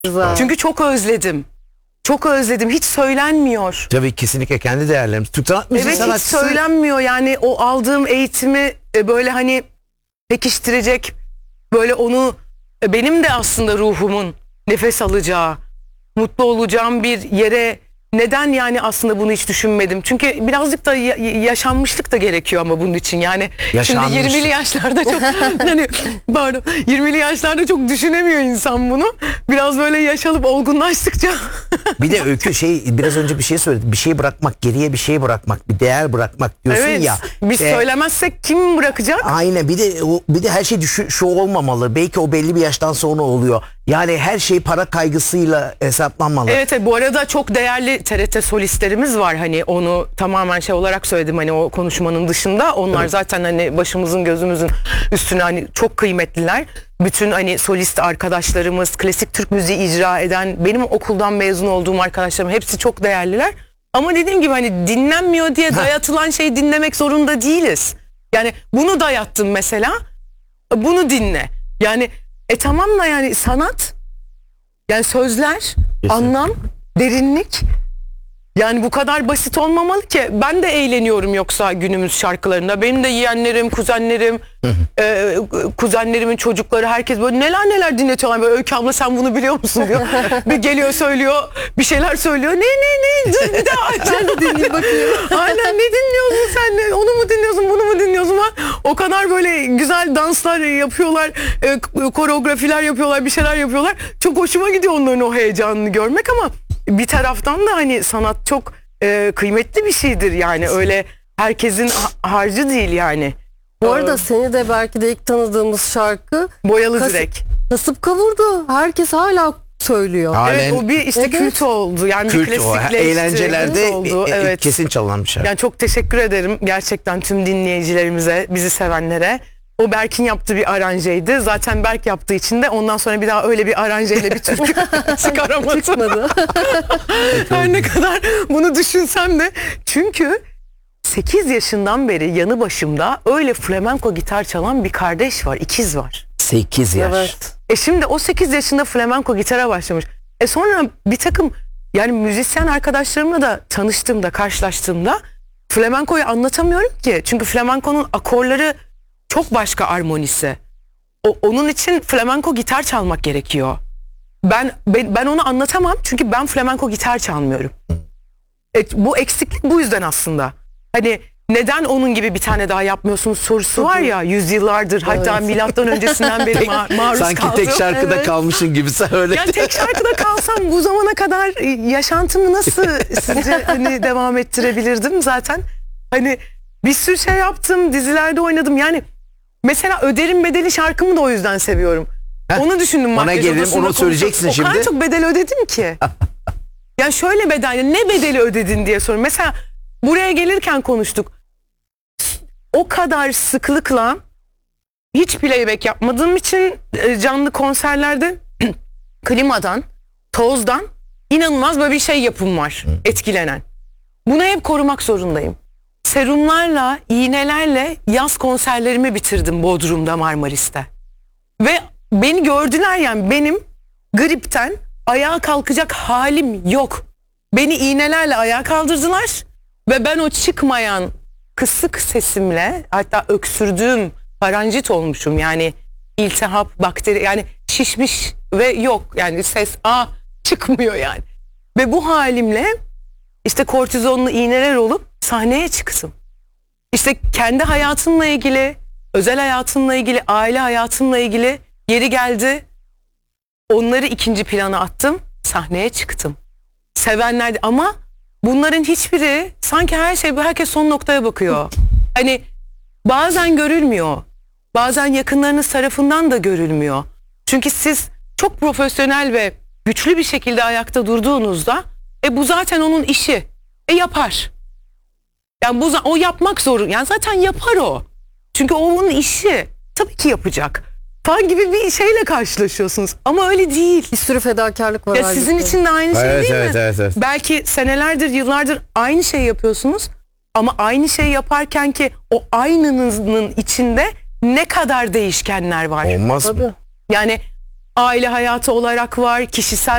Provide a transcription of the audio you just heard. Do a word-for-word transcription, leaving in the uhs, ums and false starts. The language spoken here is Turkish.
Güzel. Çünkü çok özledim. Çok özledim. Hiç söylenmiyor. Tabii kesinlikle kendi değerlerimiz. Türk sanat müziği Evet, hiç sanatçısı. söylenmiyor. Yani o aldığım eğitimi e, böyle hani pekiştirecek, böyle onu e, benim de aslında ruhumun nefes alacağı, mutlu olacağım bir yere neden yani aslında bunu hiç düşünmedim. Çünkü birazcık da ya- yaşanmışlık da gerekiyor ama bunun için. Yani şimdi Yaşanmış. yirmili yaşlarda çok hani pardon yirmili yaşlarda çok düşünemiyor insan bunu. Biraz böyle yaşalıp olgunlaştıkça Bir de Öykü şey biraz önce bir şey söyledi. Bir şey bırakmak, geriye bir şey bırakmak, bir değer bırakmak diyorsun evet, ya. biz E, söylemezsek kim bırakacak? Aynen, bir de o, bir de her şey düşün, şu olmamalı. Belki o belli bir yaştan sonra oluyor. Yani her şey para kaygısıyla hesaplanmalı. Evet, evet, bu arada çok değerli T R T solistlerimiz var, hani onu tamamen şey olarak söyledim, hani o konuşmanın dışında onlar Evet. zaten hani başımızın gözümüzün üstüne hani çok kıymetliler. Bütün hani solist arkadaşlarımız, klasik Türk müziği icra eden, benim okuldan mezun olduğum arkadaşlarım hepsi çok değerliler. Ama dediğim gibi hani dinlenmiyor diye dayatılan şeyi dinlemek zorunda değiliz. Yani bunu dayattım mesela, bunu dinle. Yani e tamam da yani sanat, yani sözler, anlam, derinlik, yani bu kadar basit olmamalı ki. Ben de eğleniyorum yoksa günümüz şarkılarında. Benim de yeğenlerim, kuzenlerim, e, kuzenlerimin çocukları, herkes böyle neler neler dinletiyorlar. Böyle Öykü abla sen bunu biliyor musun diyor. Bir geliyor söylüyor, bir şeyler söylüyor. Ne ne ne dur bir daha açalım da dinleyeyim bakayım. Aynen, ne dinliyorsun sen? Ne? Onu mu dinliyorsun, bunu mu dinliyorsun? O kadar böyle güzel danslar yapıyorlar, e, koreografiler yapıyorlar, bir şeyler yapıyorlar. Çok hoşuma gidiyor onların o heyecanını görmek ama bir taraftan da hani sanat çok e, kıymetli bir şeydir yani, öyle herkesin ha- harcı değil yani. Bu arada seni de belki de ilk tanıdığımız şarkı Boyalı Kas- Direk. Kasıp Kavurdu. Herkes hala söylüyor. Ha, Evet, Halen o bir işte Evet. kült oldu. Yani Kült bir o. klasikleşti. Eğlencelerde kült oldu. e, e, Evet. kesin çalınan bir şarkı. Yani çok teşekkür ederim gerçekten tüm dinleyicilerimize, bizi sevenlere. O Berk'in yaptığı bir aranjeydi. Zaten Berk yaptığı için de ondan sonra bir daha öyle bir aranjeyle bir türkü çıkaramadım. Çıkmadı. Her ne kadar bunu düşünsem de. Çünkü sekiz yaşından beri yanı başımda öyle flamenko gitar çalan bir kardeş var, ikiz var. sekiz yaş. Evet. E şimdi o sekiz yaşında flamenko gitara başlamış. E sonra bir takım yani müzisyen arkadaşlarımla da tanıştığımda, karşılaştığımda flamenkoyu anlatamıyorum ki. Çünkü flamenkonun akorları çok başka, armonisi. O, onun için flamenko gitar çalmak gerekiyor. Ben, ben ben onu anlatamam çünkü ben flamenko gitar çalmıyorum. E, bu eksiklik bu yüzden aslında. Hani neden onun gibi bir tane daha yapmıyorsunuz sorusu var ya, yüzyıllardır, hatta Evet. milattan öncesinden beri ma- maruz Sanki kaldım. tek şarkıda Evet. kalmışsın gibi sen öyle. Yani tek şarkıda kalsam bu zamana kadar e, yaşantımı nasıl sizce hani devam ettirebilirdim zaten? Hani bir sürü şey yaptım, dizilerde oynadım. Yani mesela Öder'in Bedeli şarkımı da o yüzden seviyorum. Heh, Onu düşündüm. ona makyaj gelelim, odasında onu söyleyeceksin konuşup. O kadar şimdi. çok bedel ödedim ki. Ya şöyle bedel, ne bedeli ödedin diye soruyorum. Mesela buraya gelirken konuştuk. O kadar sıklıkla hiç playback yapmadığım için e, canlı konserlerde klimadan, tozdan inanılmaz böyle bir şey yapım var, etkilenen. Bunu hep korumak zorundayım. Serumlarla, iğnelerle yaz konserlerimi bitirdim Bodrum'da, Marmaris'te. Ve beni gördüler, yani benim gripten ayağa kalkacak halim yok. Beni iğnelerle ayağa kaldırdılar ve ben o çıkmayan kısık sesimle, hatta öksürdüğüm, paranjit olmuşum yani, iltihap, bakteri, yani şişmiş ve yok yani ses a çıkmıyor yani. Ve bu halimle işte kortizonlu iğneler olup sahneye çıktım. İşte kendi hayatımla ilgili, özel hayatımla ilgili, aile hayatımla ilgili yeri geldi. Onları ikinci plana attım, sahneye çıktım. Sevenler, ama bunların hiçbiri, sanki her şey, herkes son noktaya bakıyor. Hani bazen görülmüyor. Bazen yakınlarınız tarafından da görülmüyor. Çünkü siz çok profesyonel ve güçlü bir şekilde ayakta durduğunuzda e bu zaten onun işi. E yapar. Yani bu o yapmak zorun. Yani zaten yapar o. Çünkü o onun işi. Tabii ki yapacak. Falan gibi bir şeyle karşılaşıyorsunuz. Ama öyle değil. Bir sürü fedakarlık var. Ya halbuki. sizin için de aynı şey Evet, değil evet, mi? evet, evet. Belki senelerdir, yıllardır aynı şey yapıyorsunuz. Ama aynı şey yaparken ki o aynınızın içinde ne kadar değişkenler var. Olmaz mı? Tabii. Yani aile hayatı olarak var, kişisel